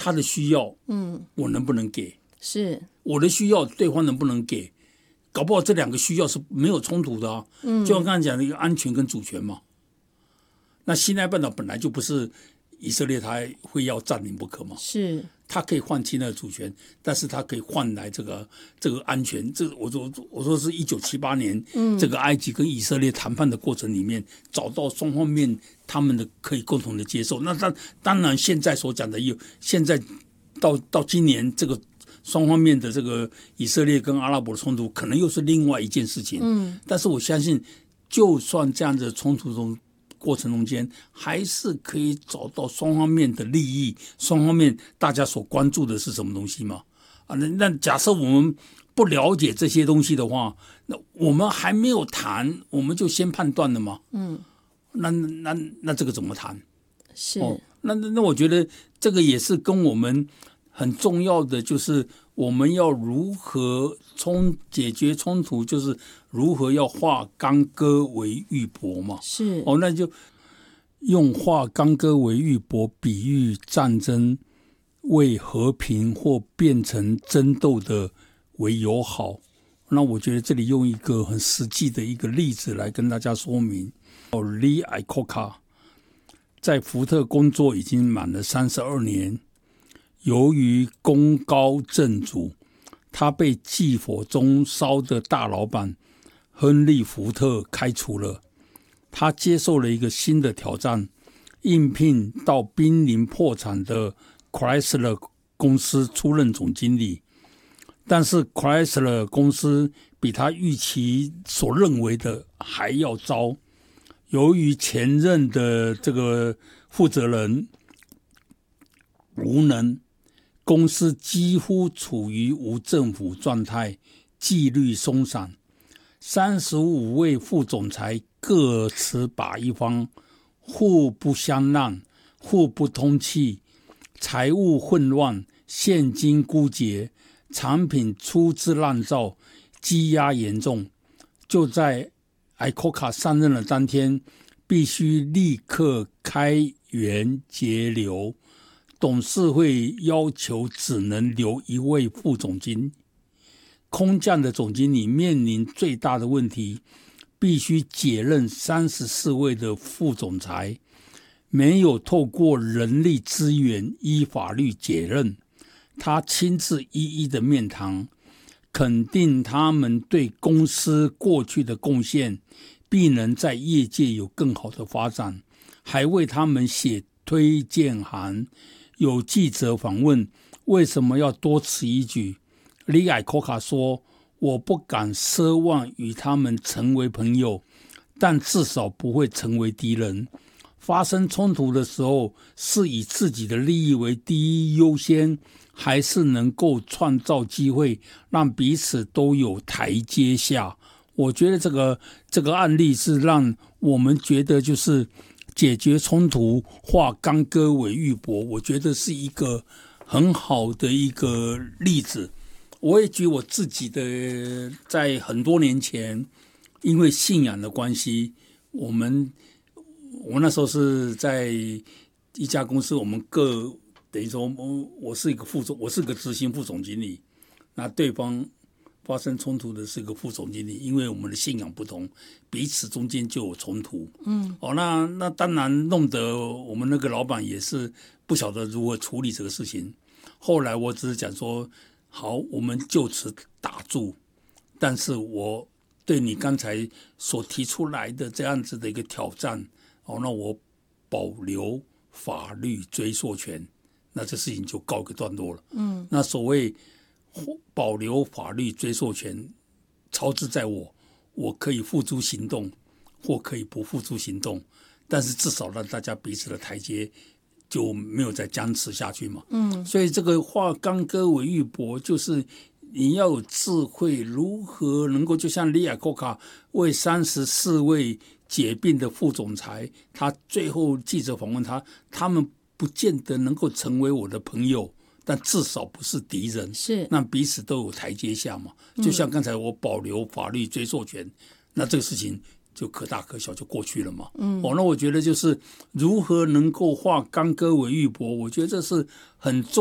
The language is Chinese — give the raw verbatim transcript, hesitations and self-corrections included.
他的需要，嗯，我能不能给？ 是我的需要，对方能不能给？搞不好这两个需要是没有冲突的啊。嗯，就像刚才讲的一个安全跟主权嘛。那西奈半岛本来就不是以色列他会要占领不可嘛， 是， 他可以换侵的主权，但是他可以换来这个这个安全。这我说我说是一九七八年，嗯，这个埃及跟以色列谈判的过程里面，找到双方面他们的可以共同的接受。那当当然现在所讲的有，现在到到今年这个双方面的这个以色列跟阿拉伯的冲突，可能又是另外一件事情。嗯，但是我相信，就算这样的冲突中。过程中间还是可以找到双方面的利益，双方面大家所关注的是什么东西嘛？啊，那那假设我们不了解这些东西的话，那我们还没有谈，我们就先判断了嘛？嗯，那那那这个怎么谈？ 是， 哦，那那我觉得这个也是跟我们很重要的，就是我们要如何冲解决冲突，就是如何要化干戈为玉帛嘛。 是哦，那就用化干戈为玉帛比喻战争为和平或变成争斗的为友好。那我觉得这里用一个很实际的一个例子来跟大家说明。哦，李艾科卡在福特工作已经满了三十二年。由于功高震主，他被祭火中烧的大老板亨利·福特开除了。他接受了一个新的挑战，应聘到濒临破产的 Chrysler 公司出任总经理。但是 Chrysler 公司比他预期所认为的还要糟。由于前任的这个负责人无能，公司几乎处于无政府状态，纪律松散。三十五位副总裁各持把一方，互不相让，互不通气，财务混乱，现金枯竭，产品粗制滥造，积压严重。就在艾科卡上任的当天，必须立刻开源节流。董事会要求只能留一位副总经理，空降的总经理面临最大的问题，必须解任三十四位的副总裁，没有透过人力资源依法律解任。他亲自一一的面谈，肯定他们对公司过去的贡献，必能在业界有更好的发展，还为他们写推荐函。有记者访问为什么要多此一举，李艾科卡说，我不敢奢望与他们成为朋友，但至少不会成为敌人。发生冲突的时候，是以自己的利益为第一优先，还是能够创造机会让彼此都有台阶下？我觉得这个这个案例是让我们觉得就是解决冲突化干戈为玉帛，我觉得是一个很好的一个例子。我也举我自己的，在很多年前因为信仰的关系，我们我那时候是在一家公司，我们各等于说我是一个副总，我是个执行副总经理，那对方发生冲突的是一个副总经理，因为我们的信仰不同，彼此中间就有冲突。嗯，哦，那那当然弄得我们那个老板也是不晓得如何处理这个事情。后来我只是讲说，好，我们就此打住。但是我对你刚才所提出来的这样子的一个挑战，哦，那我保留法律追溯权，那这事情就告一个段落了。嗯，那所谓保留法律追溯权，操之在我，我可以付诸行动，或可以不付诸行动，但是至少让大家彼此的台阶就没有再僵持下去嘛。嗯，所以这个化干戈为玉帛，就是你要有智慧，如何能够就像李艾科卡为三十四位解聘的副总裁，他最后记者访问他，他们不见得能够成为我的朋友，但至少不是敌人， 是让彼此都有台阶下嘛。就像刚才我保留法律追溯权，嗯、那这个事情就可大可小，就过去了嘛。嗯，哦，那我觉得就是如何能够化干戈为玉帛，我觉得这是很重